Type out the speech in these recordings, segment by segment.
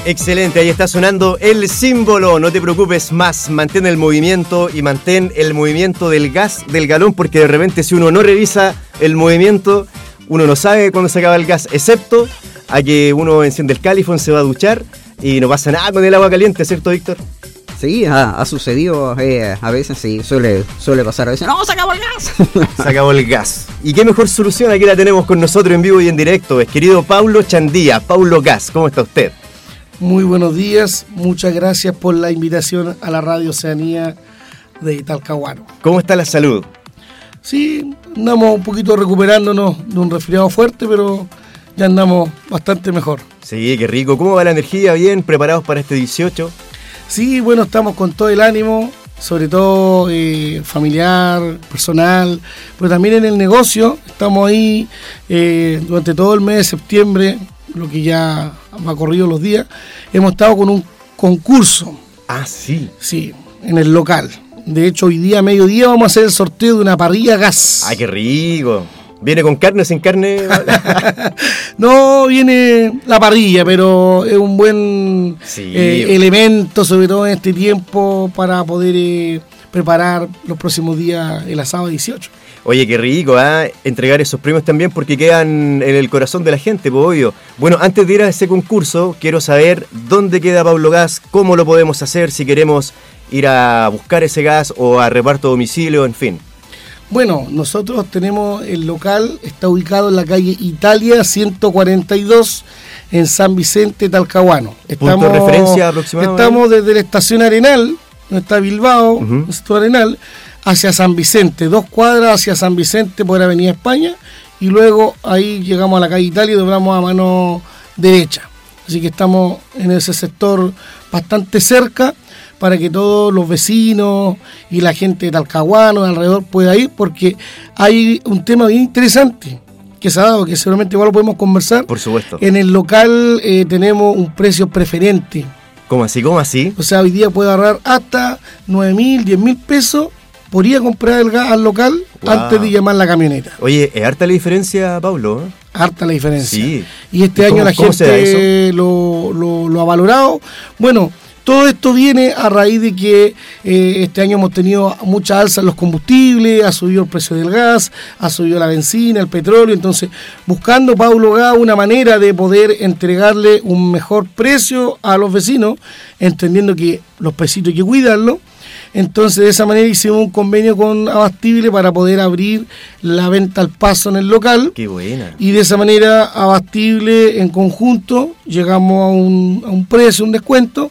Excelente, ahí está sonando el símbolo. No te preocupes más, mantén el movimiento y mantén el movimiento del gas del galón, porque de repente si uno no revisa el movimiento, uno no sabe cuándo se acaba el gas, excepto a que uno enciende el califón, se va a duchar y no pasa nada con el agua caliente, ¿cierto, Víctor? Sí, ha sucedido a veces, sí, suele pasar a veces. ¡No, se acabó el gas! Se acabó el gas. ¿Y qué mejor solución? Aquí la tenemos con nosotros en vivo y en directo, es querido Paulo Chandía, Paulo Gas. ¿Cómo está usted? Muy buenos días, muchas gracias por la invitación a la Radio Oceanía de Talcahuano. ¿Cómo está la salud? Sí, andamos un poquito recuperándonos de un resfriado fuerte, pero ya andamos bastante mejor. Sí, qué rico. ¿Cómo va la energía? ¿Bien? ¿Preparados para este 18? Sí, bueno, estamos con todo el ánimo, sobre todo familiar, personal, pero también en el negocio. Estamos ahí durante todo el mes de septiembre, lo que ya ha corrido los días. Hemos estado con un concurso. Ah, sí. Sí, en el local. De hecho, hoy día a mediodía vamos a hacer el sorteo de una parrilla gas. ¡Ay, qué rico! ¿Viene con carne o sin carne? No, viene la parrilla, pero es un buen elemento, sobre todo en este tiempo, para poder preparar los próximos días el asado 18. Oye, qué rico, entregar esos premios también porque quedan en el corazón de la gente, pues obvio. Bueno, antes de ir a ese concurso, quiero saber dónde queda Paulo Gas, cómo lo podemos hacer, si queremos ir a buscar ese gas o a reparto a domicilio, en fin. Bueno, nosotros tenemos el local, está ubicado en la calle Italia 142 en San Vicente, Talcahuano. ¿Punto de referencia aproximadamente? Estamos desde la estación Arenal, donde está Bilbao, Arenal, hacia San Vicente, 2 cuadras hacia San Vicente por Avenida España, y luego ahí llegamos a la calle Italia y doblamos a mano derecha. Así que estamos en ese sector bastante cerca para que todos los vecinos y la gente de Talcahuano, de alrededor, pueda ir, porque hay un tema bien interesante que se ha dado, que seguramente igual lo podemos conversar. Por supuesto. En el local tenemos un precio preferente. ¿Cómo así? ¿Cómo así? O sea, hoy día puede ahorrar hasta 9.000, 10.000 pesos por ir a comprar el gas al local antes de llamar la camioneta. Oye, es harta la diferencia, Paulo. Harta la diferencia. Sí. Y este año la gente lo ha valorado. Bueno, todo esto viene a raíz de que este año hemos tenido mucha alza en los combustibles, ha subido el precio del gas, ha subido la benzina, el petróleo. Entonces, buscando Paulo Gas una manera de poder entregarle un mejor precio a los vecinos, entendiendo que los pesitos hay que cuidarlos. Entonces, de esa manera hicimos un convenio con Abastible para poder abrir la venta al paso en el local. ¡Qué buena! Y de esa manera, Abastible en conjunto, llegamos a un precio, un descuento,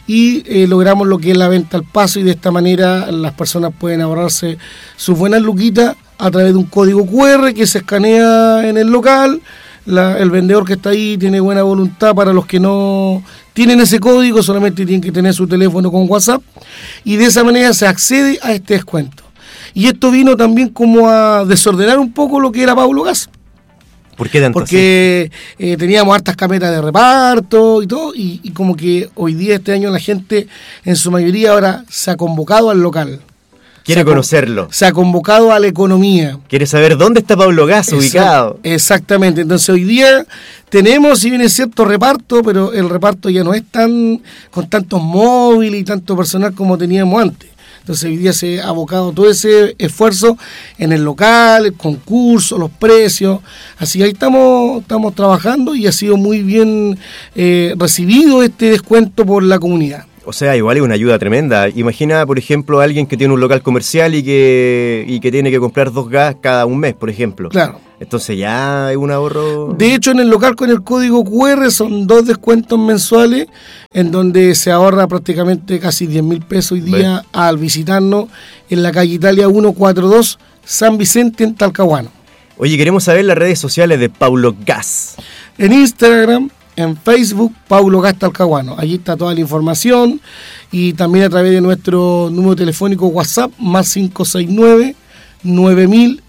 y logramos lo que es la venta al paso, y de esta manera las personas pueden ahorrarse sus buenas luquitas a través de un código QR que se escanea en el local. El vendedor que está ahí tiene buena voluntad. Para los que no tienen ese código, solamente tienen que tener su teléfono con WhatsApp, y de esa manera se accede a este descuento. Y esto vino también como a desordenar un poco lo que era Paulo Gas. ¿Por qué tanto? Porque teníamos hartas cameras de reparto y todo, y como que hoy día, este año, la gente en su mayoría ahora se ha convocado al local. Quiere conocerlo. Se ha convocado a la economía. Quiere saber dónde está Paulo Gas ubicado. Exactamente. Entonces hoy día tenemos, si bien es cierto, reparto, pero el reparto ya no es con tantos móviles y tanto personal como teníamos antes. Entonces hoy día se ha abocado todo ese esfuerzo en el local, el concurso, los precios. Así que ahí estamos trabajando, y ha sido muy bien recibido este descuento por la comunidad. O sea, igual es una ayuda tremenda. Imagina, por ejemplo, a alguien que tiene un local comercial y que tiene que comprar 2 gas cada un mes, por ejemplo. Claro. Entonces ya es un ahorro. De hecho, en el local con el código QR son 2 descuentos mensuales, en donde se ahorra prácticamente casi 10.000 pesos hoy día al visitarnos en la calle Italia 142, San Vicente, en Talcahuano. Oye, queremos saber las redes sociales de Paulo Gas. En Instagram, en Facebook, Paulo Gas Talcahuano. Allí está toda la información, y también a través de nuestro número telefónico WhatsApp, más 569 9000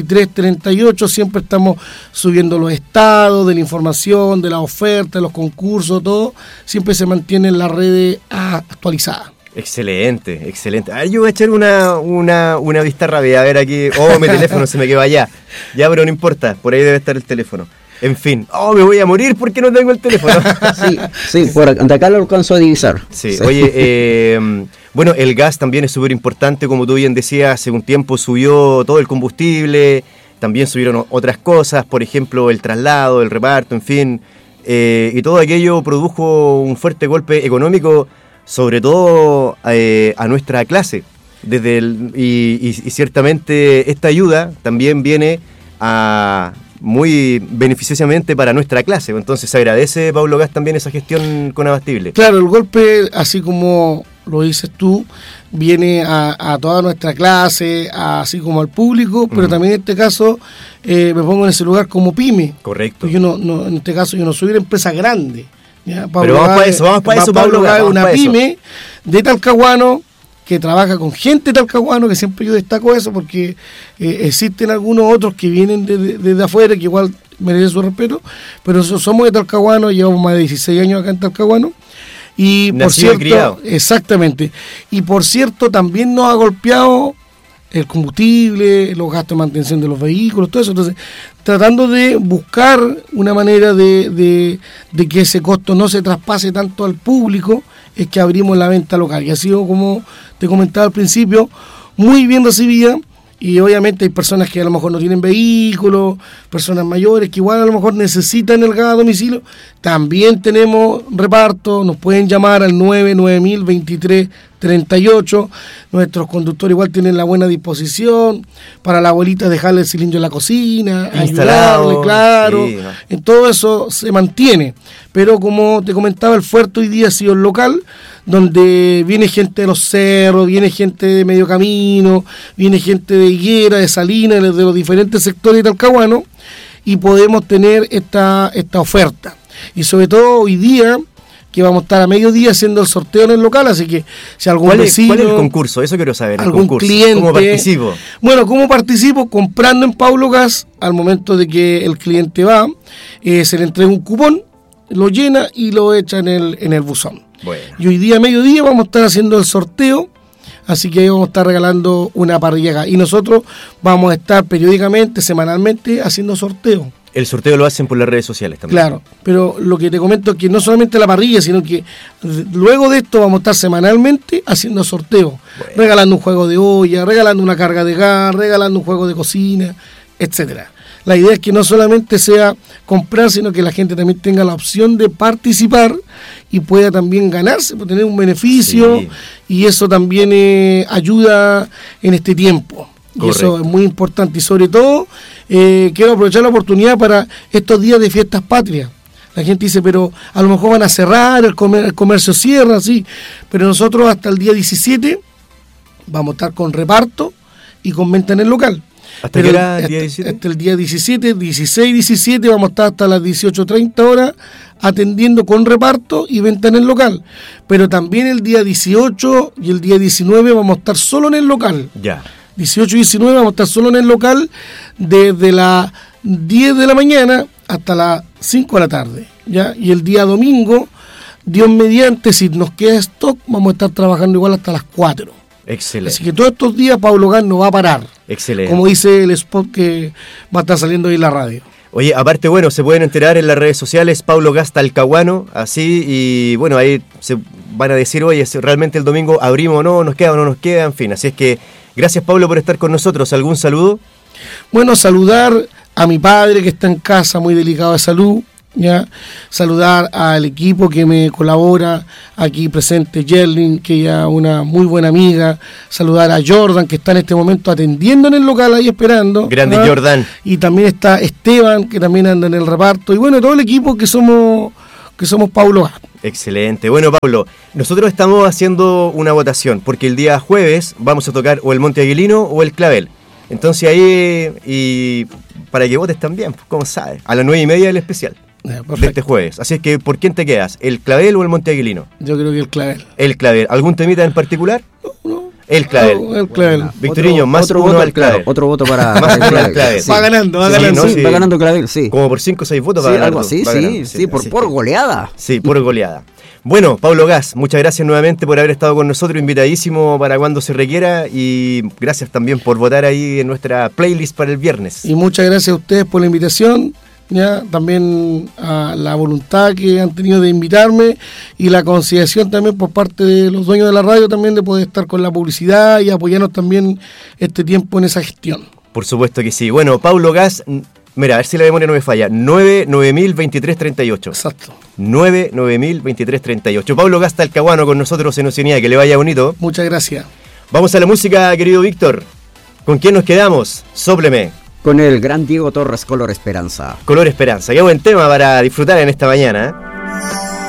2338. Siempre estamos subiendo los estados de la información, de la oferta, de los concursos, todo. Siempre se mantiene en las redes actualizadas. Excelente, excelente. A ver, yo voy a echar una vista rápida. A ver aquí. Mi teléfono se me quedó allá. Ya, pero no importa. Por ahí debe estar el teléfono. En fin, me voy a morir porque no tengo el teléfono. Sí, por acá lo alcanzo a divisar. Sí, oye, bueno, el gas también es súper importante, como tú bien decías, hace un tiempo subió todo el combustible, también subieron otras cosas, por ejemplo, el traslado, el reparto, en fin, y todo aquello produjo un fuerte golpe económico, sobre todo a nuestra clase. Y ciertamente esta ayuda también viene muy beneficiosamente para nuestra clase. Entonces se agradece, Pablo Gas, también esa gestión con Abastible. Claro, el golpe, así como lo dices tú, viene a toda nuestra clase, así como al público, pero también en este caso me pongo en ese lugar como pyme. Correcto. Yo no, en este caso yo no soy una empresa grande. ¿Ya? Pero vamos para eso, Pablo Gas. Es una pyme de Talcahuano, que trabaja con gente talcahuano, que siempre yo destaco eso, porque existen algunos otros que vienen desde afuera, que igual merecen su respeto, pero somos de Talcahuano, llevamos más de 16 años acá en Talcahuano, y por cierto, exactamente, y por cierto también nos ha golpeado el combustible, los gastos de mantención de los vehículos, todo eso. Entonces, tratando de buscar una manera de que ese costo no se traspase tanto al público, es que abrimos la venta local. Y ha sido, como te comentaba al principio, muy bien recibida. Y obviamente hay personas que a lo mejor no tienen vehículos, personas mayores que igual a lo mejor necesitan el gas a domicilio. También tenemos reparto, nos pueden llamar al 99000-2338. Nuestros conductores igual tienen la buena disposición para la abuelita dejarle el cilindro en la cocina, ayudarle, claro. Sí, ¿no? En todo eso se mantiene. Pero como te comentaba, el fuerte hoy día ha sido el local, donde viene gente de los cerros, viene gente de Medio Camino, viene gente de Higuera, de Salinas, de los diferentes sectores de Talcahuano, y podemos tener esta oferta. Y sobre todo hoy día, que vamos a estar a mediodía haciendo el sorteo en el local, así que si algún vecino... ¿Cuál es el concurso? Eso quiero saber, algún el concurso. Cliente, ¿Cómo participo? Bueno, ¿cómo participo? Comprando en Pablo Gas, al momento de que el cliente va, se le entrega un cupón, lo llena y lo echa en el buzón. Bueno. Y hoy día a mediodía vamos a estar haciendo el sorteo, así que ahí vamos a estar regalando una parrilla. Y nosotros vamos a estar periódicamente, semanalmente, haciendo sorteo. El sorteo lo hacen por las redes sociales también. Claro, pero lo que te comento es que no solamente la parrilla, sino que luego de esto vamos a estar semanalmente haciendo sorteo, regalando un juego de olla, regalando una carga de gas, regalando un juego de cocina, etcétera. La idea es que no solamente sea comprar, sino que la gente también tenga la opción de participar y pueda también ganarse, tener un beneficio, sí. Y eso también ayuda en este tiempo. Correcto. Y eso es muy importante. Y sobre todo, quiero aprovechar la oportunidad para estos días de fiestas patrias. La gente dice, pero a lo mejor van a cerrar, el comercio cierra, sí. Pero nosotros hasta el día 17 vamos a estar con reparto y con venta en el local. ¿Hasta qué hora el día 17? Hasta el día 17, 16, 17, vamos a estar hasta las 18:30 horas atendiendo con reparto y venta en el local. Pero también el día 18 y el día 19 vamos a estar solo en el local. Ya. 18 y 19 vamos a estar solo en el local desde las 10 de la mañana hasta las 5 de la tarde. ¿Ya? Y el día domingo, Dios mediante, si nos queda stock, vamos a estar trabajando igual hasta las 4. Excelente. Así que todos estos días Pablo Gas no va a parar. Excelente. Como dice el spot que va a estar saliendo ahí en la radio. Oye, aparte, bueno, se pueden enterar en las redes sociales, Pablo Gas Talcahuano, así, y bueno, ahí se van a decir, oye, realmente el domingo abrimos o no nos queda, en fin. Así es que, gracias Pablo por estar con nosotros. ¿Algún saludo? Bueno, saludar a mi padre que está en casa, muy delicado de salud. ¿Ya? Saludar al equipo que me colabora aquí presente, Yerlin, que ya una muy buena amiga. Saludar a Jordan, que está en este momento atendiendo en el local ahí esperando. Grande, ¿no? Jordan. Y también está Esteban, que también anda en el reparto. Y bueno, todo el equipo que somos Pablo Gas. Excelente. Bueno, Pablo, nosotros estamos haciendo una votación, porque el día jueves vamos a tocar o el Monte Aguilino o el Clavel. Entonces ahí, y para que votes también, pues, como sabes, a las 9:30 del especial. De este jueves. Así es que, ¿por quién te quedas? ¿El Clavel o el Monte Aguilino? Yo creo que el Clavel. El Clavel. ¿Algún temita en particular? No. El Clavel. No, el Clavel. Bueno, Victoriño, más otro uno voto al Clavel. Otro voto para más el uno Clavel. al Clavel. Sí. Va ganando. Sí, Sí. va ganando Clavel, sí. Como por 5 o 6 votos Sí, va ganando. algo así, va sí, ganando, sí, por goleada. Sí, por goleada. Bueno, Pablo Gas, muchas gracias nuevamente por haber estado con nosotros, invitadísimo para cuando se requiera, y gracias también por votar ahí en nuestra playlist para el viernes. Y muchas gracias a ustedes por la invitación. ya también a la voluntad que han tenido de invitarme y la consideración también por parte de los dueños de la radio también de poder estar con la publicidad y apoyarnos también este tiempo en esa gestión. Por supuesto que sí. Bueno, Paulo Gas, mira, a ver si la memoria no me falla. 9902338. Exacto. 9902338. Paulo Gas Talcahuano con nosotros en Oceanía, que le vaya bonito. Muchas gracias. Vamos a la música, querido Víctor. ¿Con quién nos quedamos? Sópleme. Con el gran Diego Torres, Color Esperanza. Color Esperanza. Qué buen tema para disfrutar en esta mañana, ¿eh?